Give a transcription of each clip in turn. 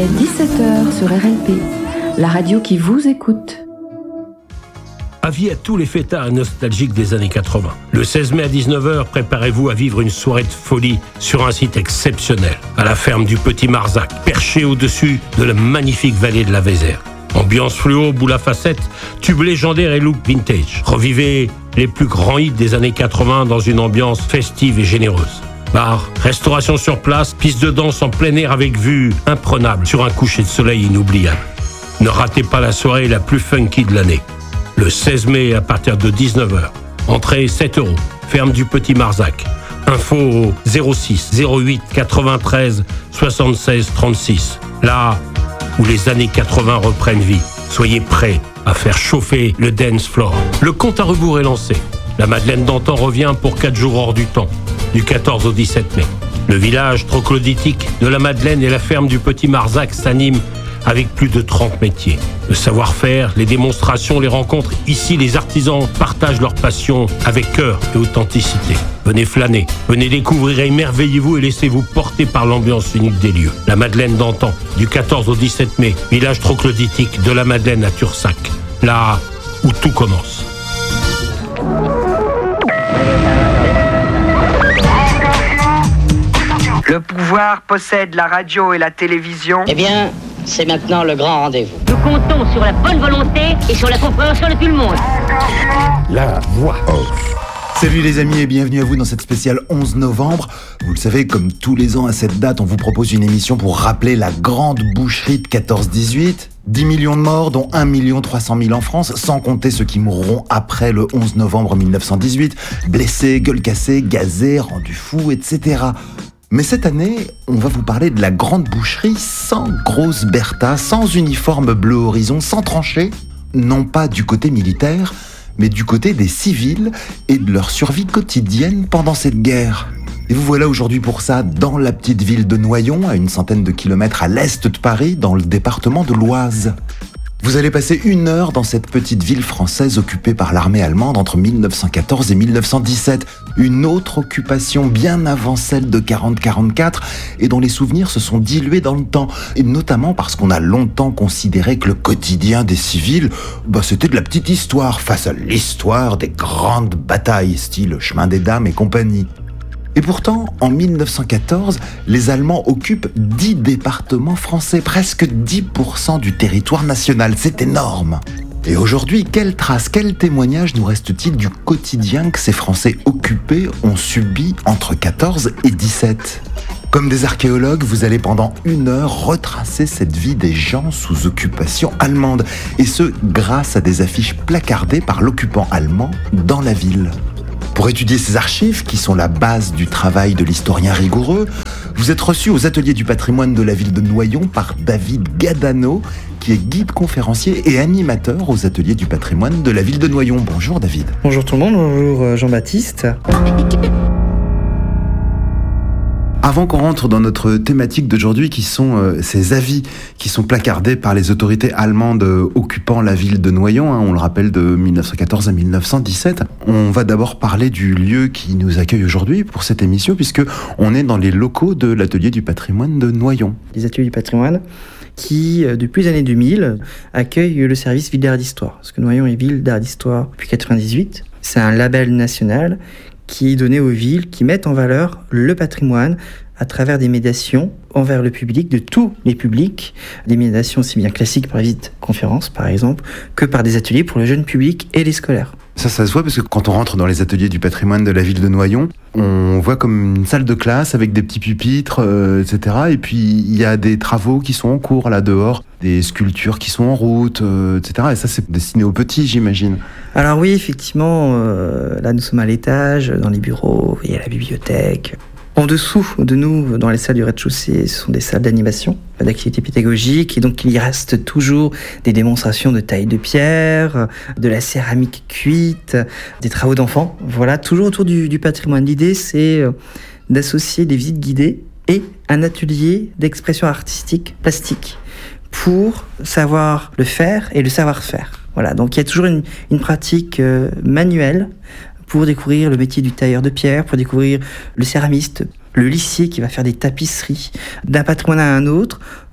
est 17h sur RLP, la radio qui vous écoute. Avis à tous les fêtards nostalgiques des années 80. Le 16 mai à 19h, préparez-vous à vivre une soirée de folie sur un site exceptionnel, à la ferme du Petit Marzac, perché au-dessus de la magnifique vallée de la Vézère. Ambiance fluo, boule à facettes, tubes légendaires et look vintage. Revivez les plus grands hits des années 80 dans une ambiance festive et généreuse. Bar, restauration sur place, piste de danse en plein air avec vue imprenable sur un coucher de soleil inoubliable. Ne ratez pas la soirée la plus funky de l'année. Le 16 mai à partir de 19h. Entrée 7 €. Ferme du Petit Marzac. Info au 06 08 93 76 36. Là où les années 80 reprennent vie. Soyez prêts à faire chauffer le dance floor. Le compte à rebours est lancé. La Madeleine d'antan revient pour 4 jours hors du temps, du 14 au 17 mai. Le village troglodytique de la Madeleine et la ferme du Petit Marzac s'animent avec plus de 30 métiers. Le savoir-faire, les démonstrations, les rencontres. Ici, les artisans partagent leur passion avec cœur et authenticité. Venez flâner, venez découvrir, émerveillez-vous et laissez-vous porter par l'ambiance unique des lieux. La Madeleine d'antan, du 14 au 17 mai, village troglodytique de la Madeleine à Tursac. Là où tout commence. Le pouvoir possède la radio et la télévision. Eh bien, c'est maintenant le grand rendez-vous. Nous comptons sur la bonne volonté et sur la compréhension de tout le monde. La voix off. Salut les amis et bienvenue à vous dans cette spéciale 11 novembre. Vous le savez, comme tous les ans à cette date, on vous propose une émission pour rappeler la grande boucherie de 14-18. 10 millions de morts, dont 1 300 000 en France, sans compter ceux qui mourront après le 11 novembre 1918, blessés, gueules cassées, gazés, rendus fous, etc. Mais cette année, on va vous parler de la grande boucherie sans grosse Bertha, sans uniforme bleu horizon, sans tranchée, non pas du côté militaire, mais du côté des civils et de leur survie quotidienne pendant cette guerre. Et vous voilà aujourd'hui pour ça dans la petite ville de Noyon, à une centaine de kilomètres à l'est de Paris, dans le département de l'Oise. Vous allez passer 1 heure dans cette petite ville française occupée par l'armée allemande entre 1914 et 1917. Une autre occupation bien avant celle de 40-44 et dont les souvenirs se sont dilués dans le temps. Et notamment parce qu'on a longtemps considéré que le quotidien des civils, c'était de la petite histoire face à l'histoire des grandes batailles, style Chemin des Dames et compagnie. Et pourtant, en 1914, les Allemands occupent 10 départements français, presque 10% du territoire national. C'est énorme. Et aujourd'hui, quelles traces, quels témoignages nous reste-t-il du quotidien que ces Français occupés ont subi entre 14 et 17 ? Comme des archéologues, vous allez pendant 1 heure retracer cette vie des gens sous occupation allemande. Et ce, grâce à des affiches placardées par l'occupant allemand dans la ville. Pour étudier ces archives, qui sont la base du travail de l'historien rigoureux, vous êtes reçu aux ateliers du patrimoine de la ville de Noyon par David Gadano, qui est guide conférencier et animateur aux ateliers du patrimoine de la ville de Noyon. Bonjour David. Bonjour tout le monde, bonjour Jean-Baptiste. Avant qu'on rentre dans notre thématique d'aujourd'hui, qui sont ces avis qui sont placardés par les autorités allemandes occupant la ville de Noyon, on le rappelle de 1914 à 1917, on va d'abord parler du lieu qui nous accueille aujourd'hui pour cette émission, puisque on est dans les locaux de l'atelier du patrimoine de Noyon. Les ateliers du patrimoine qui, depuis les années 2000, accueillent le service Ville d'Art d'Histoire. Parce que Noyon est ville d'art d'histoire depuis 1998. C'est un label national qui est donné aux villes qui mettent en valeur le patrimoine à travers des médiations envers le public, de tous les publics, des médiations aussi bien classiques par visite conférence par exemple, que par des ateliers pour le jeune public et les scolaires. Ça se voit parce que quand on rentre dans les ateliers du patrimoine de la ville de Noyon, on voit comme une salle de classe avec des petits pupitres, etc. Et puis il y a des travaux qui sont en cours là dehors, des sculptures qui sont en route, etc. Et ça c'est destiné aux petits, j'imagine. Alors oui, effectivement, là nous sommes à l'étage, dans les bureaux, il y a la bibliothèque. En dessous de nous, dans les salles du rez-de-chaussée, ce sont des salles d'animation, d'activités pédagogiques, et donc il y reste toujours des démonstrations de taille de pierre, de la céramique cuite, des travaux d'enfants. Voilà, toujours autour du patrimoine. L'idée, c'est d'associer des visites guidées et un atelier d'expression artistique plastique pour savoir le faire et le savoir-faire. Voilà, donc il y a toujours une pratique manuelle pour découvrir le métier du tailleur de pierre, pour découvrir le céramiste, le lissier qui va faire des tapisseries, d'un patrimoine à un autre,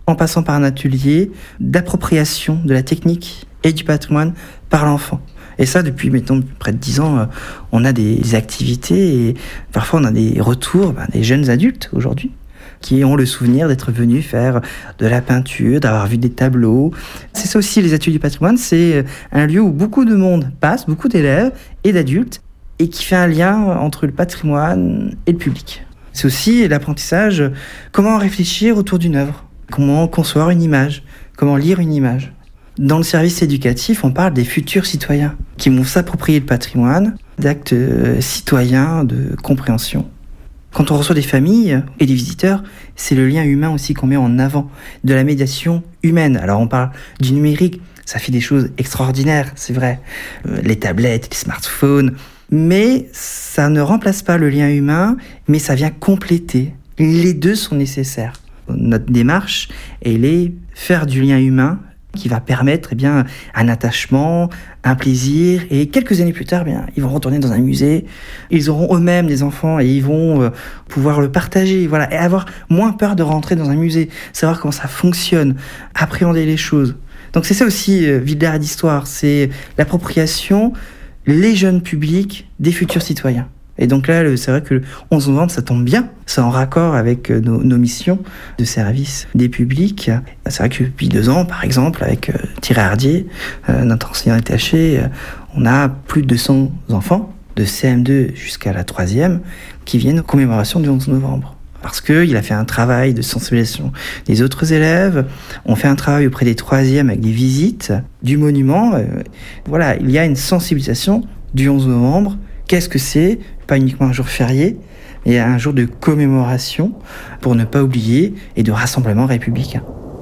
en passant par un atelier d'appropriation de la technique et du patrimoine par l'enfant. Et ça, depuis maintenant près de 10 ans, on a des activités et parfois on a des retours des jeunes adultes aujourd'hui qui ont le souvenir d'être venus faire de la peinture, d'avoir vu des tableaux. C'est ça aussi, les ateliers du patrimoine, c'est un lieu où beaucoup de monde passe, beaucoup d'élèves et d'adultes, et qui fait un lien entre le patrimoine et le public. C'est aussi l'apprentissage, comment réfléchir autour d'une œuvre, comment concevoir une image, comment lire une image. Dans le service éducatif, on parle des futurs citoyens qui vont s'approprier le patrimoine, d'actes citoyens, de compréhension. Quand on reçoit des familles et des visiteurs, c'est le lien humain aussi qu'on met en avant, de la médiation humaine. Alors on parle du numérique, ça fait des choses extraordinaires, c'est vrai. Les tablettes, les smartphones, mais ça ne remplace pas le lien humain, mais ça vient compléter. Les deux sont nécessaires. Notre démarche, elle est faire du lien humain qui va permettre un attachement, un plaisir. Et quelques années plus tard, ils vont retourner dans un musée. Ils auront eux-mêmes des enfants et ils vont pouvoir le partager. Voilà, et avoir moins peur de rentrer dans un musée, savoir comment ça fonctionne, appréhender les choses. Donc c'est ça aussi, Ville d'art et d'histoire, c'est l'appropriation, les jeunes publics des futurs citoyens. Et donc là, c'est vrai que le 11 novembre, ça tombe bien. C'est en raccord avec nos missions de service des publics. C'est vrai que depuis 2 ans, par exemple, avec Thierry Hardier, notre enseignant détaché, on a plus de 200 enfants, de CM2 jusqu'à la 3e, qui viennent aux commémorations du 11 novembre. Parce qu'il a fait un travail de sensibilisation des autres élèves. On fait un travail auprès des 3e avec des visites du monument. Voilà, il y a une sensibilisation du 11 novembre. Qu'est-ce que c'est ? Pas uniquement un jour férié, mais un jour de commémoration pour ne pas oublier et de rassemblement républicain.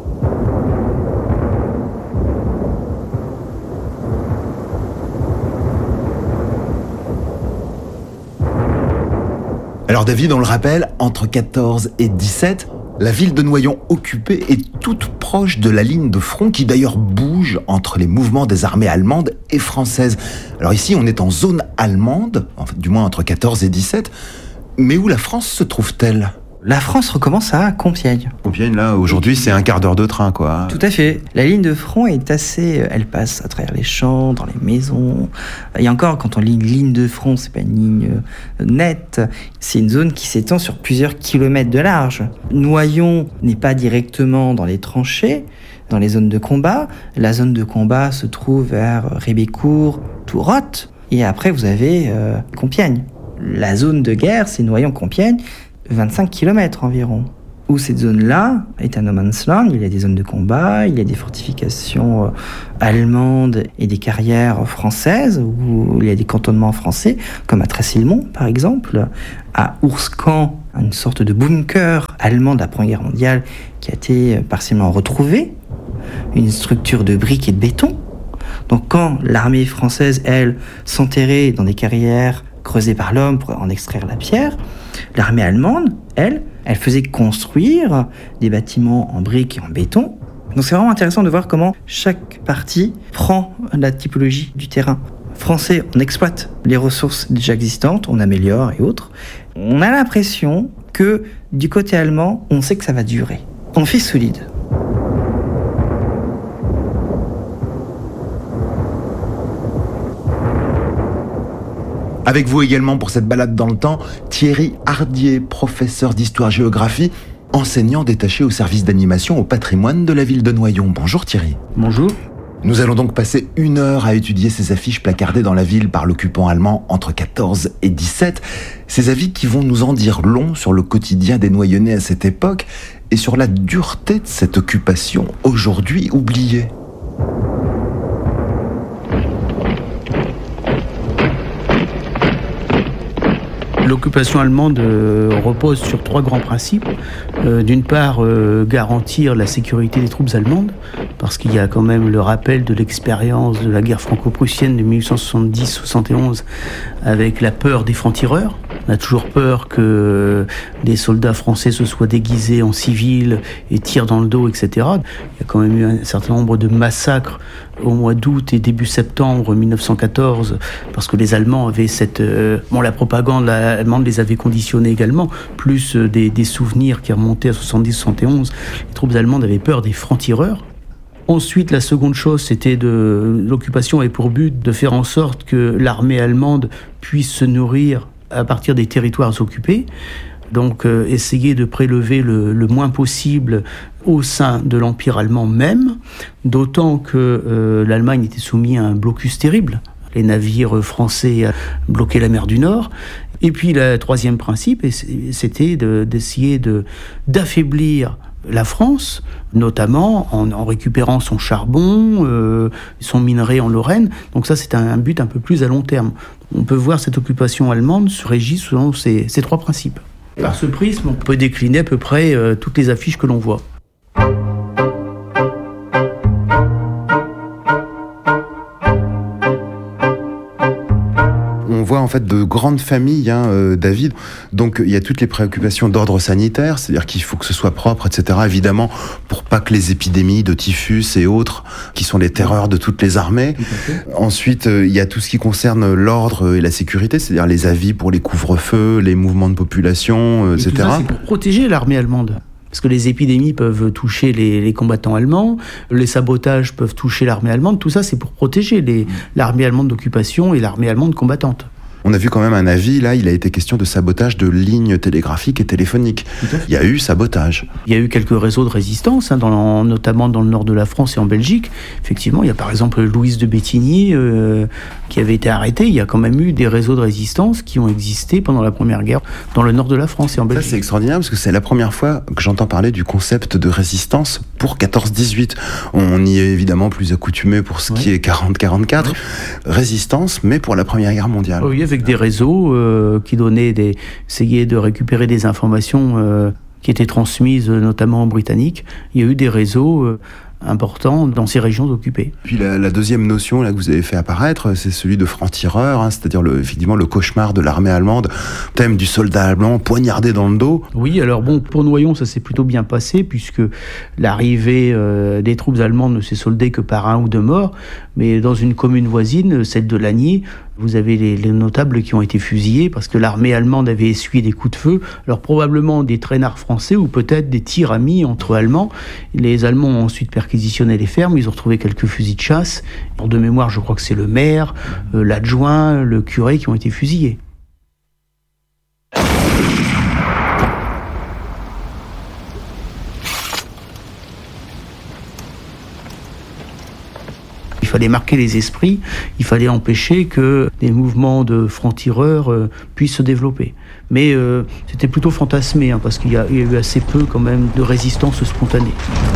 Alors David, on le rappelle, entre 14 et 17, la ville de Noyon occupée est toute proche de la ligne de front qui d'ailleurs bouge entre les mouvements des armées allemandes et françaises. Alors ici, on est en zone allemande, du moins entre 14 et 17, mais où la France se trouve-t-elle ? La France recommence à Compiègne. Compiègne, là, aujourd'hui, c'est un quart d'heure de train, quoi. Tout à fait. La ligne de front est assez... Elle passe à travers les champs, dans les maisons. Et encore, quand on lit une ligne de front, c'est pas une ligne nette. C'est une zone qui s'étend sur plusieurs kilomètres de large. Noyon n'est pas directement dans les tranchées, dans les zones de combat. La zone de combat se trouve vers Rébécourt, Tourotte. Et après, vous avez Compiègne. La zone de guerre, c'est Noyon-Compiègne, 25 km environ. Où cette zone-là est un no man's land, il y a des zones de combat, il y a des fortifications allemandes et des carrières françaises, où il y a des cantonnements français, comme à Tressillemont par exemple, à Ourscan, une sorte de bunker allemand de la Première Guerre mondiale qui a été partiellement retrouvé, une structure de briques et de béton. Donc quand l'armée française, elle, s'enterrait dans des carrières creusées par l'homme pour en extraire la pierre, l'armée allemande, elle faisait construire des bâtiments en briques et en béton. Donc c'est vraiment intéressant de voir comment chaque partie prend la typologie du terrain. Français, on exploite les ressources déjà existantes, on améliore et autres. On a l'impression que du côté allemand, on sait que ça va durer. On fait solide. Avec vous également pour cette balade dans le temps, Thierry Hardier, professeur d'histoire-géographie, enseignant détaché au service d'animation au patrimoine de la ville de Noyon. Bonjour Thierry. Bonjour. Nous allons donc passer 1 heure à étudier ces affiches placardées dans la ville par l'occupant allemand entre 14 et 17. Ces avis qui vont nous en dire long sur le quotidien des Noyonnais à cette époque et sur la dureté de cette occupation aujourd'hui oubliée. L'occupation allemande repose sur 3 grands principes. D'une part, garantir la sécurité des troupes allemandes, parce qu'il y a quand même le rappel de l'expérience de la guerre franco-prussienne de 1870-71 avec la peur des francs-tireurs. On a toujours peur que des soldats français se soient déguisés en civils et tirent dans le dos, etc. Il y a quand même eu un certain nombre de massacres au mois d'août et début septembre 1914, parce que les Allemands avaient la propagande allemande les avait conditionnés également, plus des souvenirs qui remontaient à 70-71. Les troupes allemandes avaient peur des francs-tireurs. Ensuite, la seconde chose, l'occupation avait pour but de faire en sorte que l'armée allemande puisse se nourrir à partir des territoires occupés. Donc, essayer de prélever le moins possible au sein de l'Empire allemand même, d'autant que l'Allemagne était soumise à un blocus terrible. Les navires français bloquaient la mer du Nord. Et puis, le troisième principe, c'était d'essayer d'affaiblir la France, notamment en récupérant son charbon, son minerai en Lorraine. Donc ça, c'est un but un peu plus à long terme. On peut voir cette occupation allemande se régit selon ces trois principes. Par ce prisme, on peut décliner à peu près toutes les affiches que l'on voit. On voit en fait de grandes familles, David. Donc il y a toutes les préoccupations d'ordre sanitaire, c'est-à-dire qu'il faut que ce soit propre, etc. Évidemment, pour pas que les épidémies de typhus et autres, qui sont les terreurs de toutes les armées. Ensuite, il y a tout ce qui concerne l'ordre et la sécurité, c'est-à-dire les avis pour les couvre-feux, les mouvements de population, etc. Tout ça, c'est pour protéger l'armée allemande. Parce que les épidémies peuvent toucher les combattants allemands, les sabotages peuvent toucher l'armée allemande. Tout ça, c'est pour protéger l'armée allemande d'occupation et l'armée allemande combattante. On a vu quand même un avis, là, il a été question de sabotage de lignes télégraphiques et téléphoniques. Il y a eu sabotage. Il y a eu quelques réseaux de résistance, notamment dans le nord de la France et en Belgique. Effectivement, il y a par exemple Louise de Béthigny qui avait été arrêtée. Il y a quand même eu des réseaux de résistance qui ont existé pendant la Première Guerre dans le nord de la France et en Belgique. Ça, c'est extraordinaire parce que c'est la première fois que j'entends parler du concept de résistance pour 14-18. On y est évidemment plus accoutumé pour ce qui est 40-44. Résistance, mais pour la Première Guerre mondiale. Oui, avec des réseaux qui essayaient de récupérer des informations qui étaient transmises notamment aux Britanniques. Il y a eu des réseaux importants dans ces régions occupées. Puis la deuxième notion là, que vous avez fait apparaître, c'est celui de franc-tireur, c'est-à-dire effectivement le cauchemar de l'armée allemande, thème du soldat allemand poignardé dans le dos. Oui, alors bon, pour Noyon, ça s'est plutôt bien passé, puisque l'arrivée des troupes allemandes ne s'est soldée que par 1 ou 2 morts, mais dans une commune voisine, celle de Lagny, vous avez les notables qui ont été fusillés parce que l'armée allemande avait essuyé des coups de feu, alors probablement des traînards français ou peut-être des tirs amis entre Allemands. Les Allemands ont ensuite perquisitionné les fermes, ils ont retrouvé quelques fusils de chasse. Pour de mémoire, je crois que c'est le maire, l'adjoint, le curé qui ont été fusillés. Il fallait marquer les esprits, il fallait empêcher que des mouvements de francs-tireurs puissent se développer. Mais c'était plutôt fantasmé, parce qu'il y a eu assez peu quand même de résistance spontanée.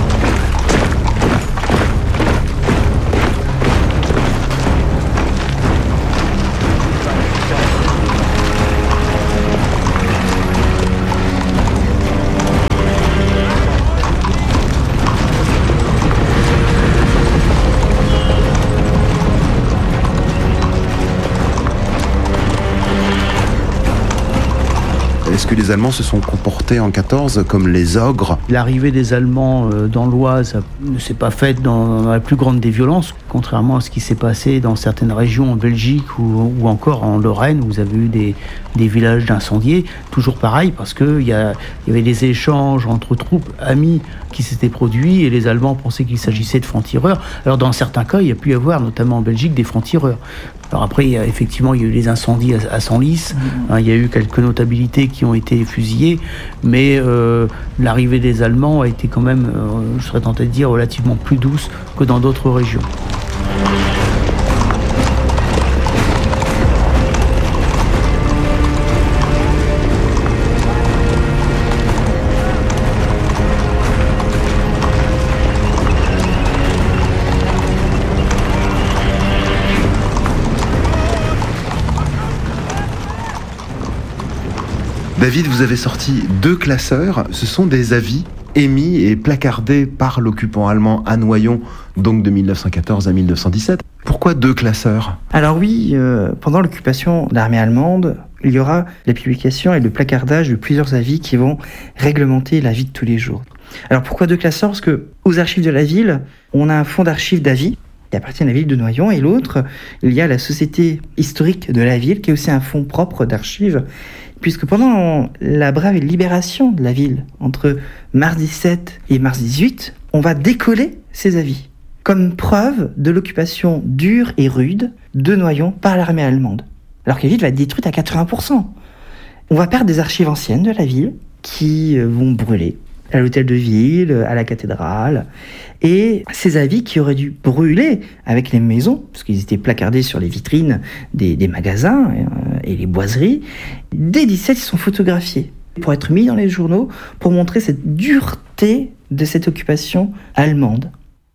Est-ce que les Allemands se sont comportés en 14 comme les ogres ? L'arrivée des Allemands dans l'Oise ne s'est pas faite dans la plus grande des violences, contrairement à ce qui s'est passé dans certaines régions en Belgique ou encore en Lorraine, où vous avez eu des villages d'incendiés. Toujours pareil, parce qu'il y avait des échanges entre troupes amies qui s'étaient produits et les Allemands pensaient qu'il s'agissait de francs-tireurs. Alors dans certains cas, il y a pu y avoir, notamment en Belgique, des francs-tireurs. Alors après, il y a eu les incendies à Senlis, il y a eu quelques notabilités qui ont été fusillées, mais l'arrivée des Allemands a été quand même, je serais tenté de dire, relativement plus douce que dans d'autres régions. David, vous avez sorti 2 classeurs. Ce sont des avis émis et placardés par l'occupant allemand à Noyon, donc de 1914 à 1917. Pourquoi 2 classeurs ? Alors oui, pendant l'occupation de l'armée allemande, il y aura la publication et le placardage de plusieurs avis qui vont réglementer la vie de tous les jours. Alors pourquoi 2 classeurs ? Parce que aux archives de la ville, on a un fonds d'archives d'avis qui appartient à la ville de Noyon, et l'autre, il y a la Société historique de la ville, qui est aussi un fonds propre d'archives, puisque pendant la brève libération de la ville, entre mars 17 et mars 18, on va décoller ces avis, comme preuve de l'occupation dure et rude de Noyon par l'armée allemande. Alors que la ville va être détruite à 80%. On va perdre des archives anciennes de la ville, qui vont brûler, à l'hôtel de ville, à la cathédrale. Et ces avis qui auraient dû brûler avec les maisons, parce qu'ils étaient placardés sur les vitrines des magasins et les boiseries, dès 17, ils sont photographiés pour être mis dans les journaux, pour montrer cette dureté de cette occupation allemande.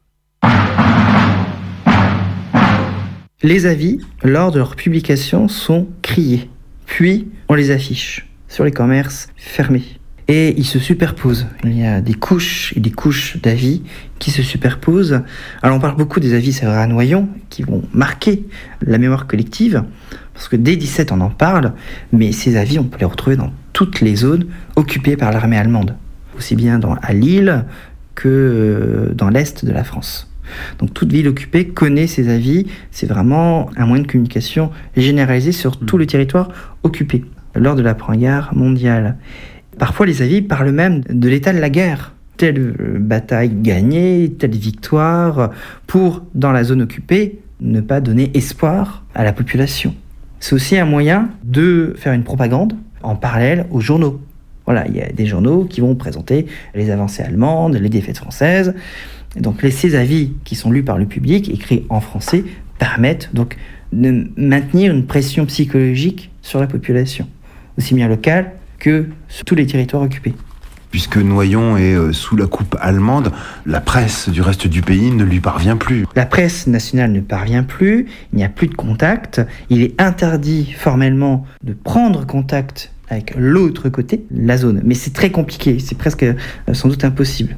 Les avis, lors de leur publication, sont criés, puis on les affiche sur les commerces fermés. Et ils se superposent. Il y a des couches et des couches d'avis qui se superposent. Alors on parle beaucoup des avis, c'est vrai, à Noyon, qui vont marquer la mémoire collective, parce que dès 17 on en parle, mais ces avis on peut les retrouver dans toutes les zones occupées par l'armée allemande, aussi bien à Lille que dans l'est de la France. Donc toute ville occupée connaît ces avis, c'est vraiment un moyen de communication généralisé sur tout le territoire occupé lors de la Première Guerre mondiale. Parfois, les avis parlent même de l'état de la guerre. Telle bataille gagnée, telle victoire, pour, dans la zone occupée, ne pas donner espoir à la population. C'est aussi un moyen de faire une propagande en parallèle aux journaux. Voilà, il y a des journaux qui vont présenter les avancées allemandes, les défaites françaises. Et donc, ces avis qui sont lus par le public, écrits en français, permettent donc de maintenir une pression psychologique sur la population, aussi bien locale que sur tous les territoires occupés. Puisque Noyon est sous la coupe allemande, la presse du reste du pays ne lui parvient plus. La presse nationale ne parvient plus, il n'y a plus de contact, il est interdit formellement de prendre contact avec l'autre côté, la zone. Mais c'est très compliqué, c'est presque sans doute impossible.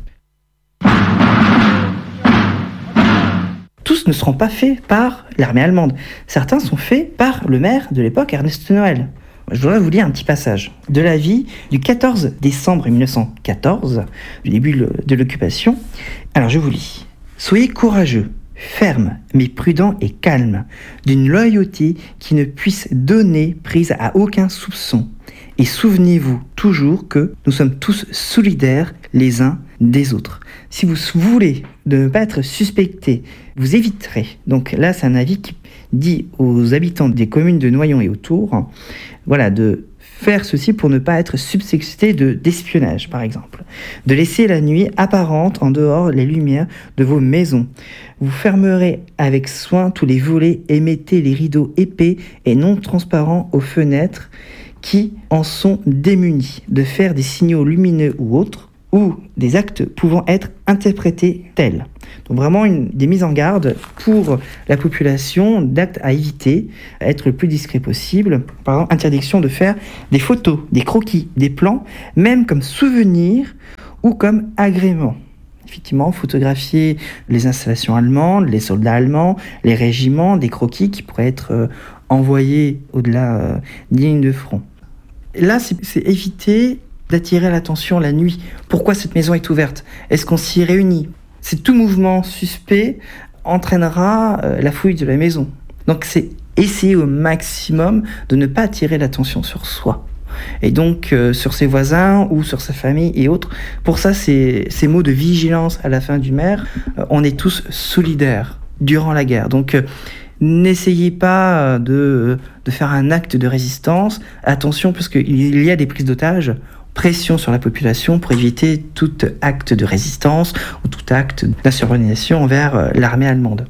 Tous ne seront pas faits par l'armée allemande. Certains sont faits par le maire de l'époque, Ernest Noël. Je voudrais vous lire un petit passage de l'avis du 14 décembre 1914, du début de l'occupation. Alors je vous lis. « Soyez courageux, ferme, mais prudent et calme, d'une loyauté qui ne puisse donner prise à aucun soupçon. Et souvenez-vous toujours que nous sommes tous solidaires les uns des autres. Si vous voulez de ne pas être suspecté, vous éviterez. » Donc là, c'est un avis qui dit aux habitants des communes de Noyon et autour, voilà, de faire ceci pour ne pas être suspecté d'espionnage, par exemple. De laisser la nuit apparente en dehors les lumières de vos maisons. Vous fermerez avec soin tous les volets et mettez les rideaux épais et non transparents aux fenêtres qui en sont démunis. De faire des signaux lumineux ou autres, ou des actes pouvant être interprétés tels. Donc vraiment des mises en garde pour la population d'actes à éviter, à être le plus discret possible. Par exemple, interdiction de faire des photos, des croquis, des plans, même comme souvenir ou comme agrément. Effectivement, photographier les installations allemandes, les soldats allemands, les régiments, des croquis qui pourraient être envoyés au-delà des lignes de front. Là, c'est éviter d'attirer l'attention la nuit. Pourquoi cette maison est ouverte ? Est-ce qu'on s'y réunit ? C'est tout mouvement suspect entraînera la fouille de la maison. Donc c'est essayer au maximum de ne pas attirer l'attention sur soi. Et donc sur ses voisins ou sur sa famille et autres. Pour ça, ces mots de vigilance à la fin du maire, on est tous solidaires durant la guerre. Donc n'essayez pas de faire un acte de résistance. Attention, parce qu'il y a des prises d'otages. Pression sur la population pour éviter tout acte de résistance ou tout acte d'insubordination envers l'armée allemande.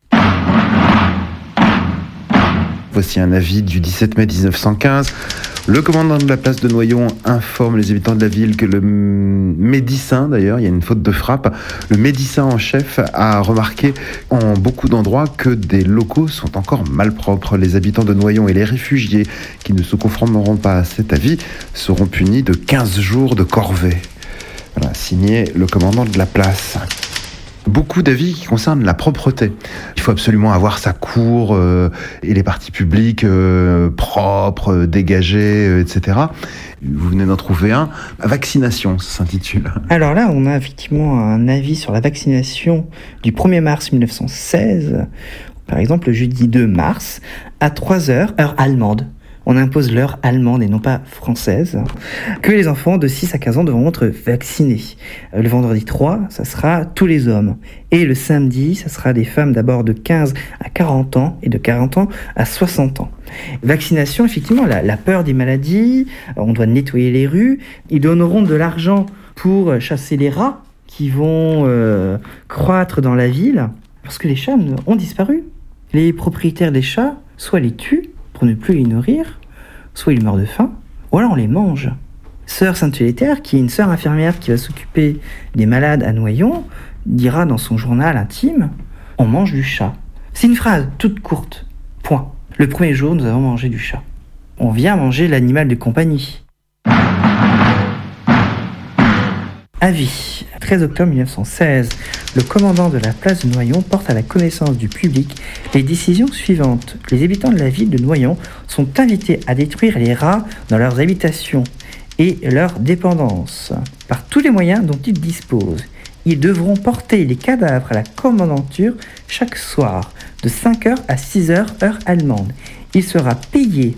Voici un avis du 17 mai 1915. Le commandant de la place de Noyon informe les habitants de la ville que le médecin, d'ailleurs, il y a une faute de frappe, le médecin en chef a remarqué en beaucoup d'endroits que des locaux sont encore malpropres. Les habitants de Noyon et les réfugiés qui ne se conformeront pas à cet avis seront punis de 15 jours de corvée. Voilà, signé le commandant de la place. Beaucoup d'avis qui concernent la propreté. Il faut absolument avoir sa cour et les parties publiques propres, dégagées, etc. Vous venez d'en trouver un. Vaccination, ça s'intitule. Alors là, on a effectivement un avis sur la vaccination du 1er mars 1916. Par exemple, le jeudi 2 mars, à 3h, heure allemande. On impose l'heure allemande et non pas française, que les enfants de 6 à 15 ans devront être vaccinés. Le vendredi 3, ça sera tous les hommes. Et le samedi, ça sera des femmes d'abord de 15 à 40 ans et de 40 ans à 60 ans. Vaccination, effectivement, la peur des maladies, on doit nettoyer les rues. Ils donneront de l'argent pour chasser les rats qui vont croître dans la ville, parce que les chats ont disparu. Les propriétaires des chats, soit les tuent, pour ne plus les nourrir, soit ils meurent de faim, ou alors on les mange. Sœur Sainte-Félétaire, qui est une sœur infirmière qui va s'occuper des malades à Noyon, dira dans son journal intime « On mange du chat ». C'est une phrase toute courte, point. Le premier jour, nous avons mangé du chat. On vient manger l'animal de compagnie. Avis. 13 octobre 1916, le commandant de la place de Noyon porte à la connaissance du public les décisions suivantes. Les habitants de la ville de Noyon sont invités à détruire les rats dans leurs habitations et leurs dépendances par tous les moyens dont ils disposent. Ils devront porter les cadavres à la commandanture chaque soir, de 5h à 6h, heure allemande. Il sera payé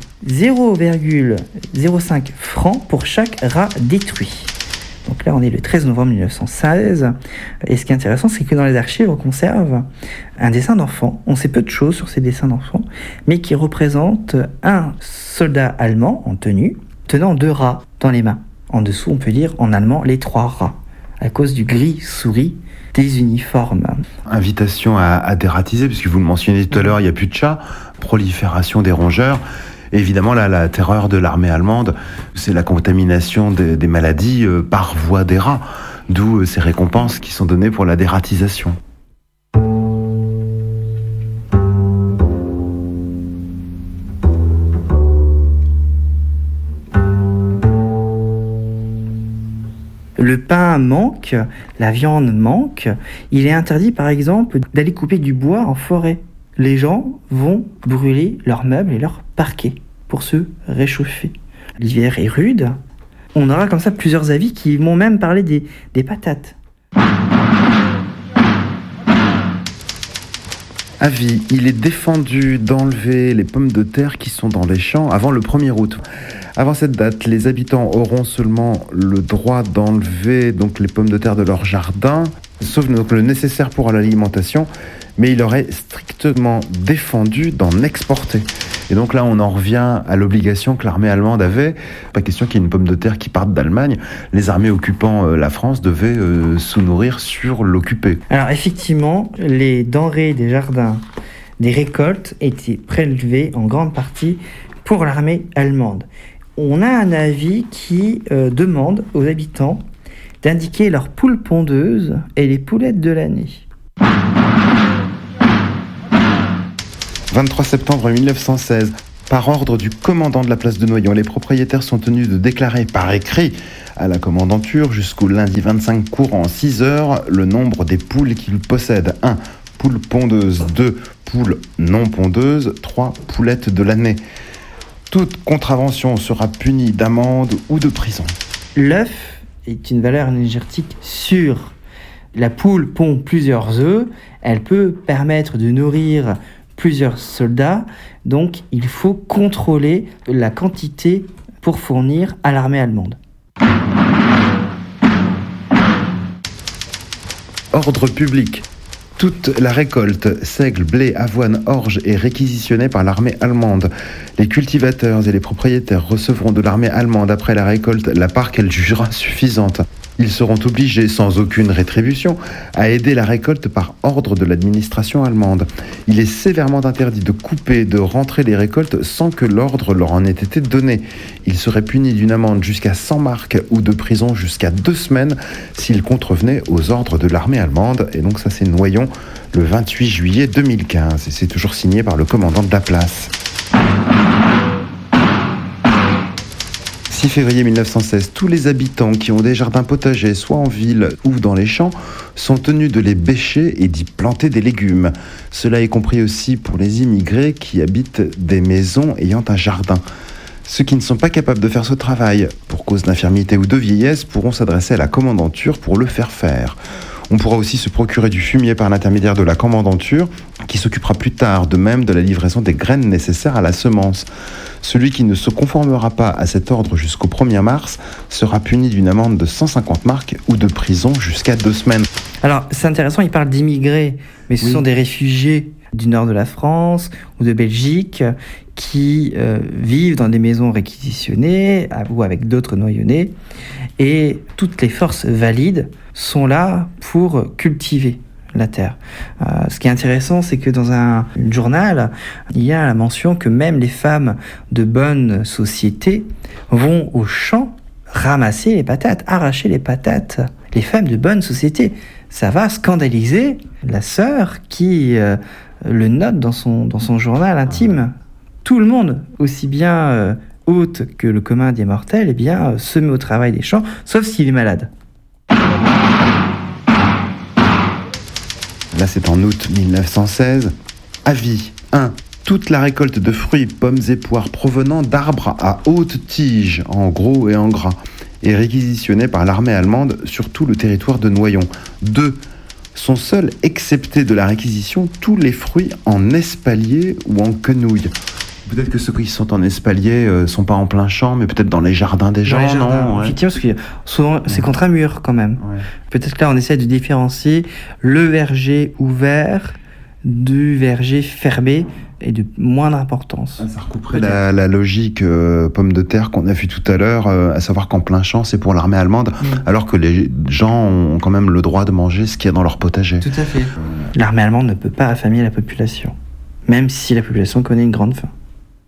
0,05 francs pour chaque rat détruit. Donc là, on est le 13 novembre 1916. Et ce qui est intéressant, c'est que dans les archives, on conserve un dessin d'enfant. On sait peu de choses sur ces dessins d'enfants, mais qui représente un soldat allemand en tenue, tenant 2 rats dans les mains. En dessous, on peut lire en allemand les 3 rats, à cause du gris souris des uniformes. Invitation à dératiser, puisque vous le mentionnez tout à l'heure, il n'y a plus de chats, prolifération des rongeurs. Évidemment, là, la terreur de l'armée allemande, c'est la contamination des maladies par voie des rats, d'où ces récompenses qui sont données pour la dératisation. Le pain manque, la viande manque. Il est interdit, par exemple, d'aller couper du bois en forêt. Les gens vont brûler leurs meubles et leurs parquets pour se réchauffer. L'hiver est rude. On aura comme ça plusieurs avis qui vont même parler des patates. Avis, il est défendu d'enlever les pommes de terre qui sont dans les champs avant le 1er août. Avant cette date, les habitants auront seulement le droit d'enlever donc les pommes de terre de leur jardin, sauf donc le nécessaire pour l'alimentation, mais il leur est strictement défendu d'en exporter. Et donc là, on en revient à l'obligation que l'armée allemande avait. Pas question qu'il y ait une pomme de terre qui parte d'Allemagne. Les armées occupant la France devaient se nourrir sur l'occupé. Alors effectivement, les denrées des jardins, des récoltes étaient prélevées en grande partie pour l'armée allemande. On a un avis qui demande aux habitants d'indiquer leurs poules pondeuses et les poulettes de l'année. 23 septembre 1916, par ordre du commandant de la place de Noyon, les propriétaires sont tenus de déclarer par écrit à la commandanture jusqu'au lundi 25 courant 6 heures le nombre des poules qu'ils possèdent. 1. Poules pondeuses. 2. Poules non pondeuses. 3. Poulettes de l'année. Toute contravention sera punie d'amende ou de prison. L'œuf est une valeur énergétique sûre. La poule pond plusieurs œufs. Elle peut permettre de nourrir plusieurs soldats, donc il faut contrôler la quantité pour fournir à l'armée allemande. Ordre public. Toute la récolte, seigle, blé, avoine, orge est réquisitionnée par l'armée allemande. Les cultivateurs et les propriétaires recevront de l'armée allemande après la récolte la part qu'elle jugera suffisante. Ils seront obligés, sans aucune rétribution, à aider la récolte par ordre de l'administration allemande. Il est sévèrement interdit de couper, de rentrer les récoltes sans que l'ordre leur en ait été donné. Ils seraient punis d'une amende jusqu'à 100 marks ou de prison jusqu'à 2 semaines s'ils contrevenaient aux ordres de l'armée allemande. Et donc ça c'est Noyon, le 28 juillet 2015. Et c'est toujours signé par le commandant de la place. 6 février 1916, tous les habitants qui ont des jardins potagers, soit en ville ou dans les champs, sont tenus de les bêcher et d'y planter des légumes. Cela est compris aussi pour les immigrés qui habitent des maisons ayant un jardin. Ceux qui ne sont pas capables de faire ce travail, pour cause d'infirmité ou de vieillesse, pourront s'adresser à la commandanture pour le faire faire. On pourra aussi se procurer du fumier par l'intermédiaire de la commandanture, qui s'occupera plus tard de même de la livraison des graines nécessaires à la semence. Celui qui ne se conformera pas à cet ordre jusqu'au 1er mars sera puni d'une amende de 150 marks ou de prison jusqu'à 2 semaines. Alors, c'est intéressant, il parle d'immigrés, mais ce sont des réfugiés du nord de la France ou de Belgique qui vivent dans des maisons réquisitionnées ou avec d'autres noyonnais. Et toutes les forces valides sont là pour cultiver la terre. Ce qui est intéressant, c'est que dans un journal, il y a la mention que même les femmes de bonne société vont au champ ramasser les patates, arracher les patates. Les femmes de bonne société, ça va scandaliser la sœur qui le note dans son journal intime. Tout le monde, aussi bien hôte que le commun des mortels, se met au travail des champs, sauf s'il est malade. Là, c'est en août 1916. Avis 1. Toute la récolte de fruits, pommes et poires provenant d'arbres à haute tige, en gros et en gras, est réquisitionnée par l'armée allemande sur tout le territoire de Noyon. 2. Sont seuls exceptés de la réquisition tous les fruits en espalier ou en quenouille. Peut-être que ceux qui sont en espalier sont pas en plein champ, mais peut-être dans les jardins des gens, non? Effectivement, parce que souvent c'est contre un mur quand même. Ouais. Peut-être que là on essaie de différencier le verger ouvert du verger fermé et de moindre importance. Ça recouperait la logique pomme de terre qu'on a vue tout à l'heure, à savoir qu'en plein champ c'est pour l'armée allemande, alors que les gens ont quand même le droit de manger ce qu'il y a dans leur potager. Tout à fait. L'armée allemande ne peut pas affamer la population, même si la population connaît une grande faim.